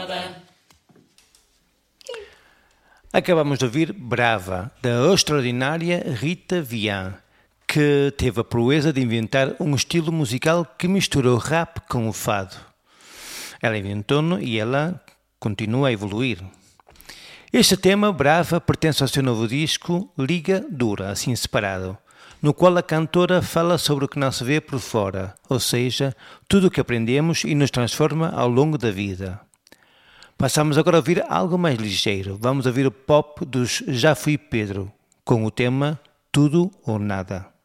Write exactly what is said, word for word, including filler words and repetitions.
Acabamos de ouvir Brava, da extraordinária Rita Vian, que teve a proeza de inventar um estilo musical que misturou rap com o fado. Ela inventou-no e ela continua a evoluir. Este tema, Brava, pertence ao seu novo disco Liga Dura, assim separado, no qual a cantora fala sobre o que não se vê por fora, ou seja, tudo o que aprendemos e nos transforma ao longo da vida. Passamos agora a ouvir algo mais ligeiro. Vamos ouvir o pop dos Já Fui Pedro, com o tema Tudo ou Nada.